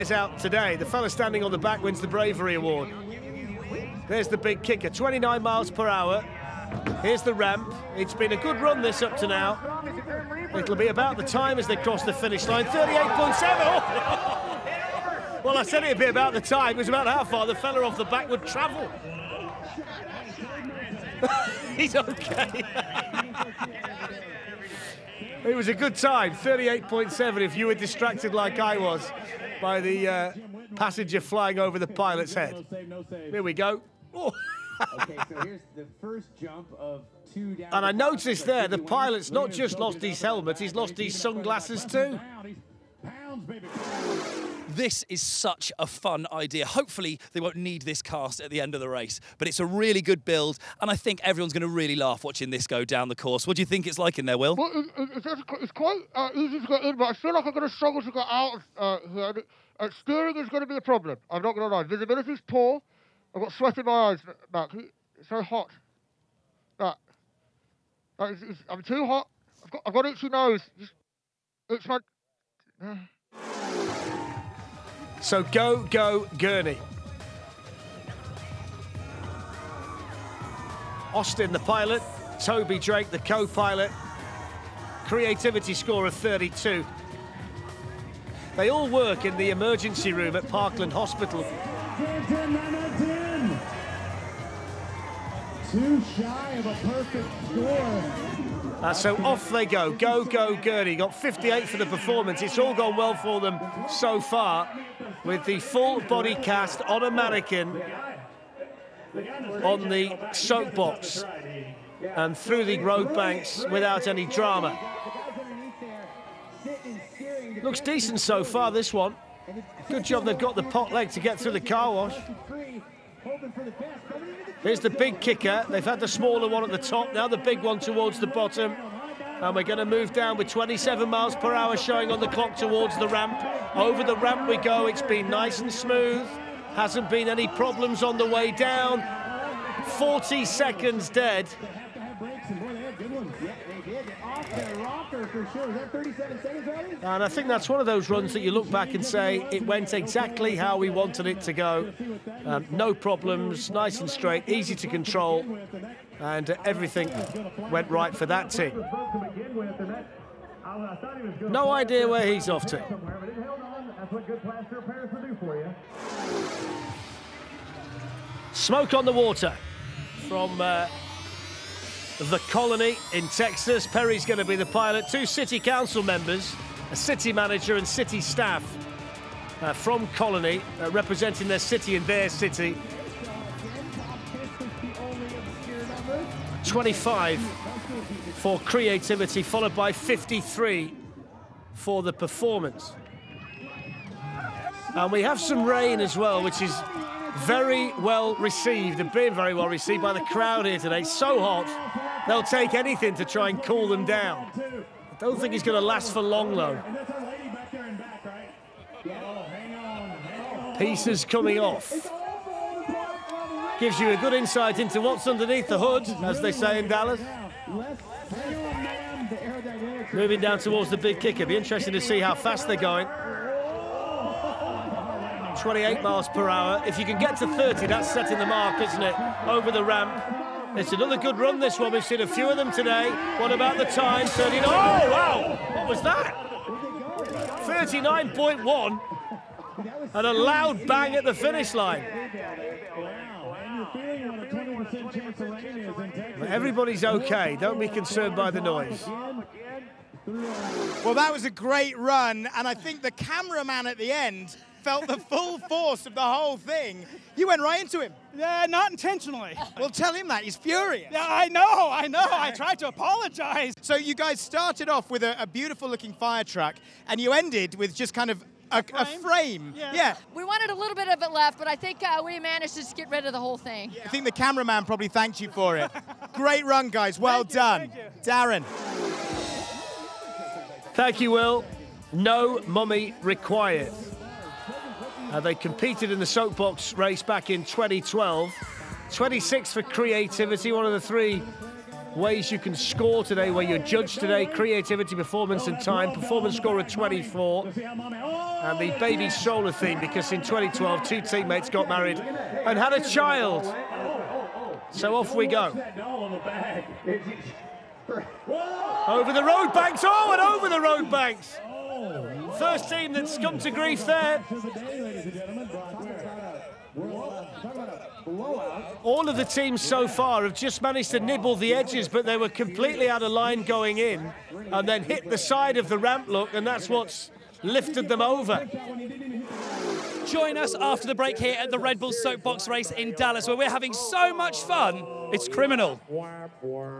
is out today. The fella standing on the back wins the Bravery Award. There's the big kicker, 29 miles per hour. Here's the ramp. It's been a good run this up to now. It'll be about the time as they cross the finish line, 38.7. Well, I said it'd be about the time. It was about how far the fella off the back would travel. He's okay. It was a good time, 38.7 if you were distracted like I was by the passenger flying over the pilot's head. Here we go. Oh. Okay, so here's the first jump of 2 down. And I noticed there, the pilot's not just lost his helmet, he's lost his sunglasses too. This is such a fun idea. Hopefully they won't need this cast at the end of the race, but it's a really good build, and I think everyone's going to really laugh watching this go down the course. What do you think it's like in there, Will? Well, it's quite easy to get in, but I feel like I'm going to struggle to get out here. Steering is going to be a problem, I'm not going to lie. Visibility's poor. I've got sweat in my eyes, Matt. It's so hot. I'm too hot. I've got itchy nose. It's my... So go, Gurney. Austin, the pilot. Toby Drake, the co-pilot. Creativity score of 32. They all work in the emergency room at Parkland Hospital. 2 shy of a perfect score. So off they go. Go, Gurney. Got 58 for the performance. It's all gone well for them so far, with the full body cast on a mannequin on the soapbox and through the road banks without any drama. Looks decent so far, this one. Good job they've got the pot leg to get through the car wash. Here's the big kicker. They've had the smaller one at the top, now the big one towards the bottom. And we're going to move down with 27 miles per hour showing on the clock towards the ramp. Over the ramp we go. It's been nice and smooth. Hasn't been any problems on the way down. 40 seconds dead. And I think that's one of those runs that you look back and say it went exactly how we wanted it to go. No problems, nice and straight, easy to control, and everything went right for that team. No idea where he's off to. Smoke on the water from the Colony in Texas. Perry's going to be the pilot. 2 city council members, a city manager and city staff from Colony, representing their city and their city. 25 for creativity, followed by 53 for the performance. And we have some rain as well, which is very well received and being very well received by the crowd here today. So hot, they'll take anything to try and cool them down. I don't think he's going to last for long, though. Pieces coming off. Gives you a good insight into what's underneath the hood, as they say in Dallas. Moving down towards the big kicker. Be interesting to see how fast they're going. 28 miles per hour. If you can get to 30, that's setting the mark, isn't it? Over the ramp. It's another good run, this one. We've seen a few of them today. What about the time? 39. Oh, wow! What was that? 39.1. And a loud bang at the finish line. Everybody's okay. Don't be concerned by the noise. Well, that was a great run, and I think the cameraman at the end felt the full force of the whole thing. You went right into him. Yeah, not intentionally. Well, tell him that. He's furious. Yeah, I know. I tried to apologize. So you guys started off with a beautiful-looking fire truck, and you ended with just kind of a frame. Yeah. We wanted a little bit of it left, but I think we managed to just get rid of the whole thing. I think the cameraman probably thanked you for it. Great run, guys. Well done. Darren. Thank you, Will. No mummy required. They competed in the soapbox race back in 2012. 26 for creativity, one of the 3 ways you can score today, where you're judged today: creativity, performance and time. Performance score of 24. And the baby stroller theme, because in 2012 2 teammates got married and had a child. So off we go. Over the road banks, oh, and over the road banks. First team that's come to grief there. All of the teams so far have just managed to nibble the edges, but they were completely out of line going in and then hit the side of the ramp, look, and that's what's lifted them over. Join us after the break here at the Red Bull Soapbox race in Dallas, where we're having so much fun, it's criminal.